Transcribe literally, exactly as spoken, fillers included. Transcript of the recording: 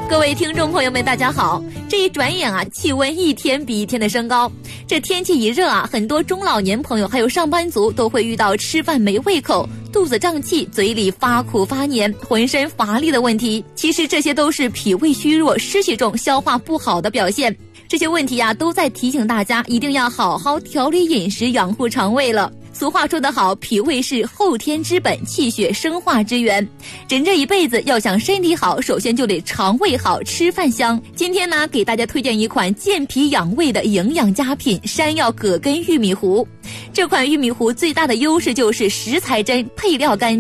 各位听众朋友们，大家好！这一转眼啊，气温一天比一天的升高。这天气一热啊，很多中老年朋友还有上班族都会遇到吃饭没胃口、肚子胀气、嘴里发苦发黏、浑身乏力的问题。其实这些都是脾胃虚弱、湿气重、消化不好的表现。这些问题啊，都在提醒大家一定要好好调理饮食，养护肠胃了。俗话说得好，脾胃是后天之本，气血生化之源。人这一辈子要想身体好，首先就得肠胃好，吃饭香。今天呢，给大家推荐一款健脾养胃的营养佳品——山药葛根玉米糊。这款玉米糊最大的优势就是食材真，配料干净。